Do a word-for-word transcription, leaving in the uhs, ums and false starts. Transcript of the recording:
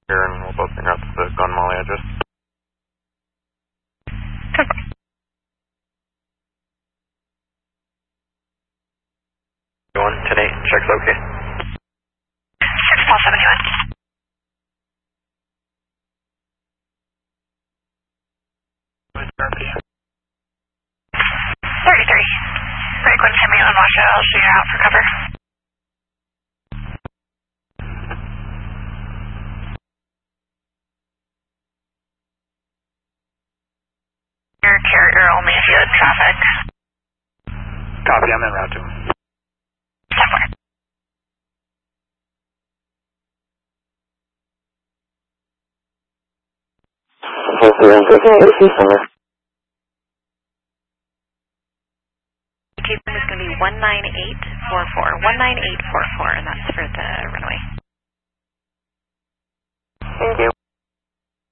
Here, and we'll both bring up the Glen Molly address. Confirm. One, ten eight, checks okay. six Paul seventy-one. thirty-three. Right, Glen Timmy on Washoe. I'll shoot you out for cover. Your carrier only if you had traffic. Copy, I'm en route to him. ten four. Keeping is going to be one nine eight four four. one nine eight four four, and that's for the runway. Thank you.